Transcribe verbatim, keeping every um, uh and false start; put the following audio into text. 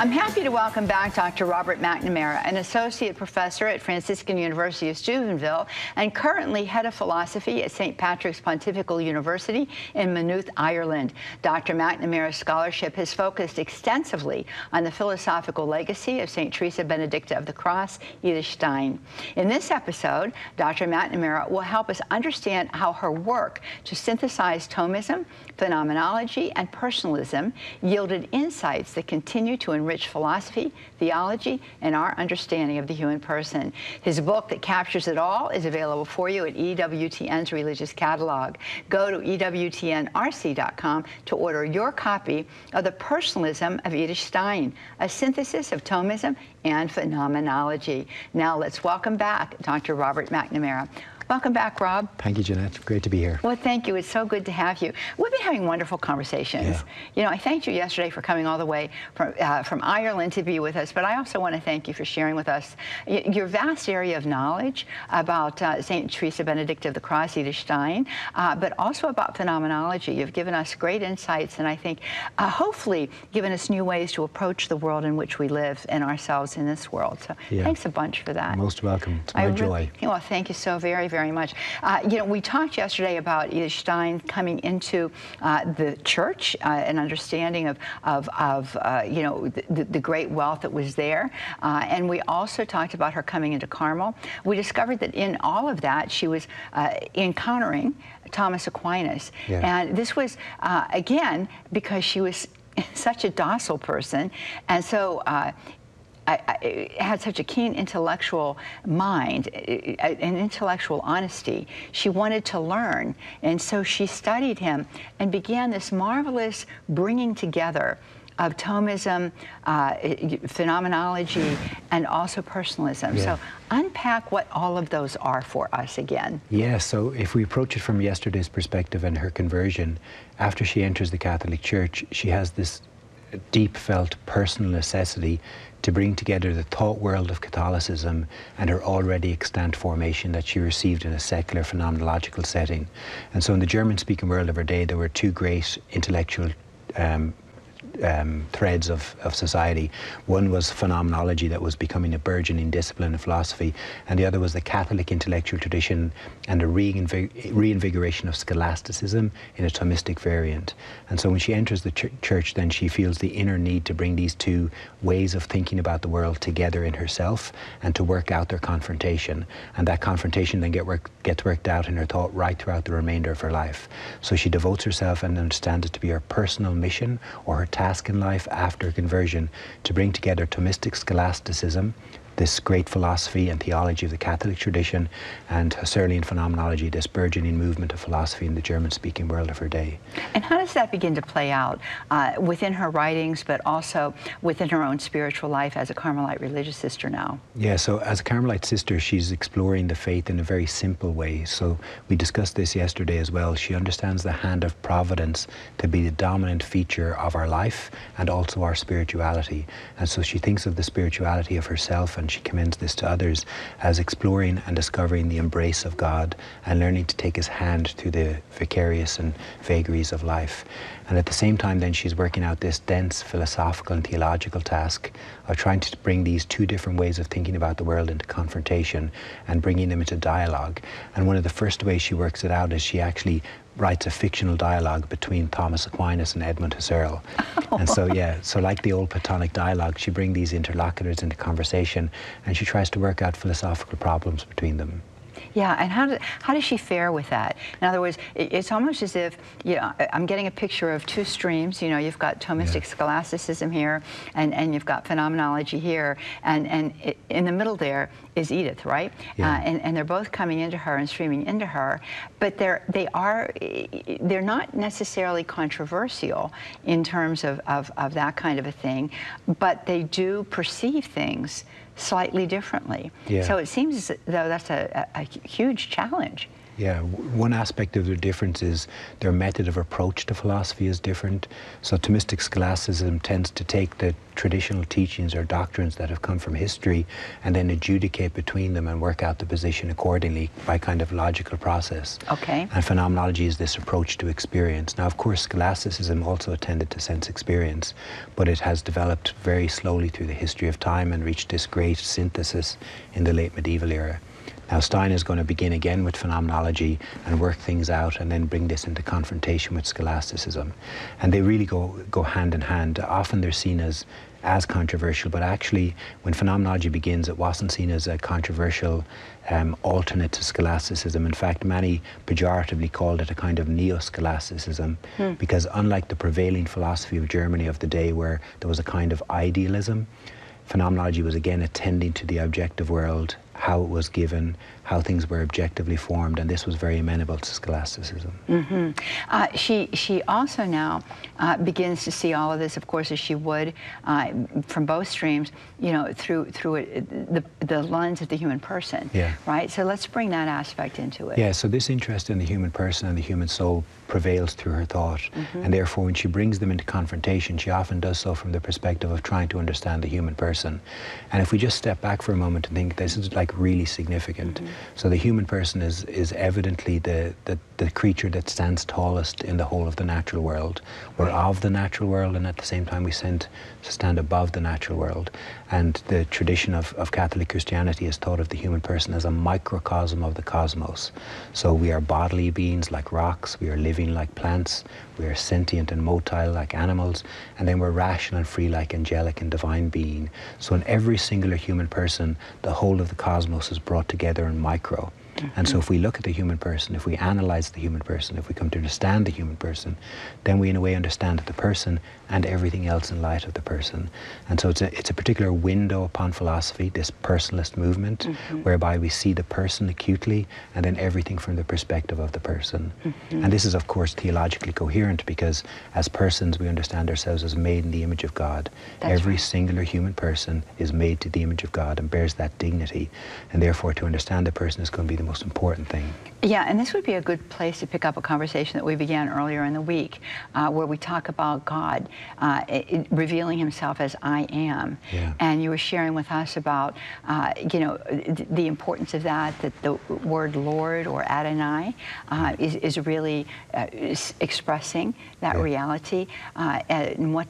I'm happy to welcome back Doctor Robert McNamara, an associate professor at Franciscan University of Steubenville and currently head of philosophy at Saint Patrick's Pontifical University in Maynooth, Ireland. Doctor McNamara's scholarship has focused extensively on the philosophical legacy of Saint Teresa Benedicta of the Cross, Edith Stein. In this episode, Doctor McNamara will help us understand how her work to synthesize Thomism, phenomenology, and personalism yielded insights that continue to enrich philosophy, theology, and our understanding of the human person. His book that captures it all is available for you at E W T N's Religious Catalog. Go to E W T N R C dot com to order your copy of The Personalism of Edith Stein, a synthesis of Thomism and phenomenology. Now let's welcome back Doctor Robert McNamara. Welcome back, Rob. Thank you, Jeanette. Great to be here. Well, thank you. It's so good to have you. We've been having wonderful conversations. Yeah. You know, I thanked you yesterday for coming all the way from, uh, from Ireland to be with us, but I also want to thank you for sharing with us your vast area of knowledge about uh, Saint Teresa Benedicta of the Cross, Edith Stein, uh, but also about phenomenology. You've given us great insights, and I think uh, hopefully given us new ways to approach the world in which we live and ourselves in this world. So yeah. Thanks a bunch for that. Most welcome. It's my I joy. Really, well, thank you so very, very much. Uh, you know, we talked yesterday about Edith Stein coming into uh, the church, uh, an understanding of, of, of uh, you know, the, the great wealth that was there. Uh, and we also talked about her coming into Carmel. We discovered that in all of that, she was uh, encountering Thomas Aquinas. Yeah. And this was, uh, again, because she was such a docile person. And so, uh, I, I had such a keen intellectual mind, an intellectual honesty. She wanted to learn, and so she studied him and began this marvelous bringing together of Thomism, uh, phenomenology, and also personalism. Yeah. So unpack what all of those are for us again. Yeah, so if we approach it from yesterday's perspective and her conversion, after she enters the Catholic Church, she has this deep felt personal necessity to bring together the thought world of Catholicism and her already extant formation that she received in a secular phenomenological setting. And so in the German-speaking world of her day, there were two great intellectual um, Um, threads of, of society. One was phenomenology that was becoming a burgeoning discipline of philosophy, and the other was the Catholic intellectual tradition and a reinvig reinvigoration of scholasticism in a Thomistic variant. And so when she enters the ch church, then she feels the inner need to bring these two ways of thinking about the world together in herself and to work out their confrontation. And that confrontation then get work, gets worked out in her thought right throughout the remainder of her life. So she devotes herself and understands it to be her personal mission or her task in life after conversion to bring together Thomistic scholasticism, this great philosophy and theology of the Catholic tradition, and Husserlian phenomenology, this burgeoning movement of philosophy in the German-speaking world of her day. And how does that begin to play out uh, within her writings, but also within her own spiritual life as a Carmelite religious sister now? Yeah, so as a Carmelite sister, she's exploring the faith in a very simple way. So we discussed this yesterday as well. She understands the hand of providence to be the dominant feature of our life and also our spirituality. And so she thinks of the spirituality of herself, and she commends this to others as exploring and discovering the embrace of God and learning to take his hand through the vicarious and vagaries of life. And at the same time then she's working out this dense philosophical and theological task of trying to bring these two different ways of thinking about the world into confrontation and bringing them into dialogue. And one of the first ways she works it out is she actually writes a fictional dialogue between Thomas Aquinas and Edmund Husserl. And so, yeah, so like the old Platonic dialogue, she brings these interlocutors into conversation and she tries to work out philosophical problems between them. Yeah, and how, do, how does she fare with that? In other words, it, it's almost as if, you know, I'm getting a picture of two streams. You know, you've got Thomistic yeah. scholasticism here, and, and you've got phenomenology here, and, and it, in the middle there is Edith, right? Yeah. Uh, and, and they're both coming into her and streaming into her, but they're, they are, they're not necessarily controversial in terms of, of, of that kind of a thing, but they do perceive things slightly differently. Yeah. So it seems as though that's a, a, a huge challenge. Yeah, one aspect of their difference is their method of approach to philosophy is different. So Thomistic scholasticism tends to take the traditional teachings or doctrines that have come from history and then adjudicate between them and work out the position accordingly by kind of logical process. Okay. And phenomenology is this approach to experience. Now, of course, scholasticism also attended to sense experience, but it has developed very slowly through the history of time and reached this great synthesis in the late medieval era. Now, Stein is going to begin again with phenomenology and work things out and then bring this into confrontation with scholasticism. And they really go, go hand in hand. Often they're seen as, as controversial, but actually when phenomenology begins, it wasn't seen as a controversial um, alternate to scholasticism. In fact, many pejoratively called it a kind of neo-scholasticism, hmm. because unlike the prevailing philosophy of Germany of the day where there was a kind of idealism, phenomenology was again attending to the objective world, how it was given, how things were objectively formed, and this was very amenable to scholasticism. Mm-hmm. uh, she, she also now uh, begins to see all of this, of course, as she would uh, from both streams, you know, through through it, the, the lens of the human person, yeah. right? So let's bring that aspect into it. Yeah, so this interest in the human person and the human soul prevails through her thought, mm-hmm. and therefore when she brings them into confrontation, she often does so from the perspective of trying to understand the human person. And if we just step back for a moment and think this is like really significant. Mm-hmm. So the human person is is evidently the, the the creature that stands tallest in the whole of the natural world. We're of the natural world, and at the same time we stand, stand above the natural world. And the tradition of, of Catholic Christianity has thought of the human person as a microcosm of the cosmos. So we are bodily beings like rocks, we are living like plants, we are sentient and motile like animals, and then we're rational and free like angelic and divine being. So in every singular human person, the whole of the cosmos is brought together in micro. Mm-hmm. And so if we look at the human person, if we analyze the human person, if we come to understand the human person, then we in a way understand the person and everything else in light of the person. And so it's a, it's a particular window upon philosophy, this personalist movement, mm-hmm. whereby we see the person acutely and then everything from the perspective of the person. Mm-hmm. And this is, of course, theologically coherent because as persons we understand ourselves as made in the image of God. That's Every right. singular human person is made to the image of God and bears that dignity. And therefore to understand the person is going to be the most important thing. Yeah, and this would be a good place to pick up a conversation that we began earlier in the week, uh, where we talk about God uh, it, revealing himself as I am. Yeah. And you were sharing with us about, uh, you know, the importance of that, that the word Lord or Adonai uh, is, is really uh, is expressing that yeah. reality uh, and what